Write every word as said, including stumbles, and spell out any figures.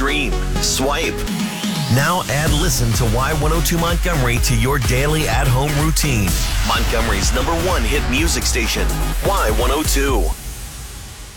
stream, swipe. Now add Listen to Y one oh two Montgomery to your daily at-home routine. Montgomery's number one hit music station, Y one oh two.